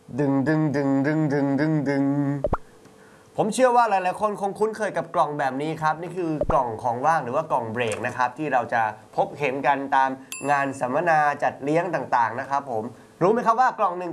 ดึงดึงดึงดึงดึงดึงดึงผมเชื่อว่าหลายๆคนคงคุ้นเคยกับกล่องแบบนี้ครับนี่คือกล่องของว่างหรือว่ากล่องเบรกนะครับที่เราจะพบเห็นกันตามงานสัมมนาจัดเลี้ยงต่างๆนะครับผมรู้ไหมครับว่ากล่องหนึ่ง